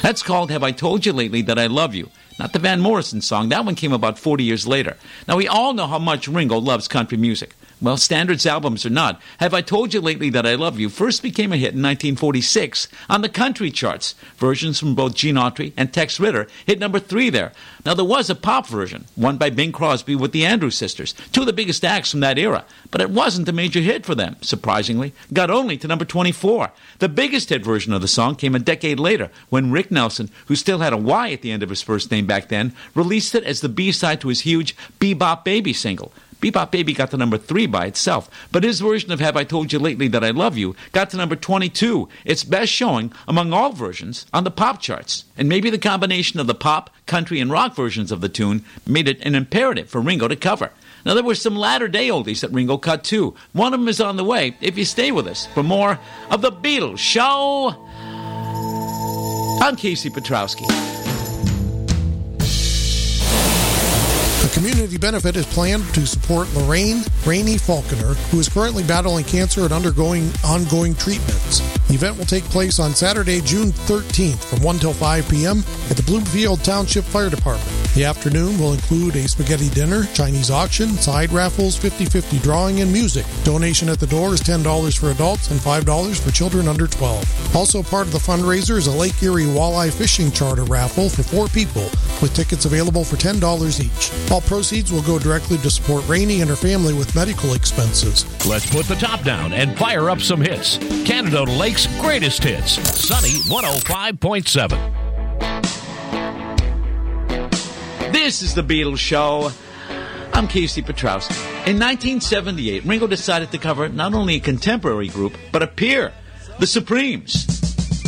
That's called Have I Told You Lately That I Love You. Not the Van Morrison song. That one came about 40 years later. Now, we all know how much Ringo loves country music. Well, standards albums or not, Have I Told You Lately That I Love You first became a hit in 1946 on the country charts. Versions from both Gene Autry and Tex Ritter hit number 3 there. Now, there was a pop version, one by Bing Crosby with the Andrews Sisters, two of the biggest acts from that era. But it wasn't a major hit for them, surprisingly. Got only to number 24. The biggest hit version of the song came a decade later when Rick Nelson, who still had a Y at the end of his first name back then, released it as the B-side to his huge Bebop Baby single. Bebop Baby got to number 3 by itself, but his version of Have I Told You Lately That I Love You got to number 22, its best showing among all versions on the pop charts. And maybe the combination of the pop, country, and rock versions of the tune made it an imperative for Ringo to cover. Now, there were some latter-day oldies that Ringo cut too. One of them is on the way if you stay with us for more of The Beatles Show. I'm Casey Petrowski. A community benefit is planned to support Lorraine Rainey Falconer, who is currently battling cancer and undergoing ongoing treatments. The event will take place on Saturday, June 13th from 1 till 5 p.m. at the Bloomfield Township Fire Department. The afternoon will include a spaghetti dinner, Chinese auction, side raffles, 50-50 drawing, and music. Donation at the door is $10 for adults and $5 for children under 12. Also part of the fundraiser is a Lake Erie Walleye Fishing Charter raffle for 4 people, with tickets available for $10 each. All proceeds will go directly to support Rainey and her family with medical expenses. Let's put the top down and fire up some hits. Canada Lake's greatest hits. Sunny 105.7. This is The Beatles Show. I'm Casey Petrowski. In 1978, Ringo decided to cover not only a contemporary group, but a peer, the Supremes.